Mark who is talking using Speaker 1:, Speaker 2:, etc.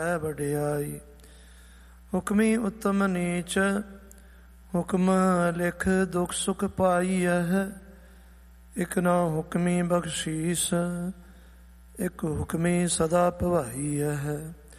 Speaker 1: ਹੈ ਵਡਿਆਈ। ਹੁਕਮੀ ਉਤਮ ਨੀਚ ਹੁਕਮ ਲਿਖ ਦੁਖ ਸੁਖ ਪਾਈਐ। ਇਕ ਨਾ ਹੁਕਮੀ ਬਖਸ਼ੀਸ ਇਕ ਹੁਕਮੀ ਸਦਾ ਭਵਾਈਐ।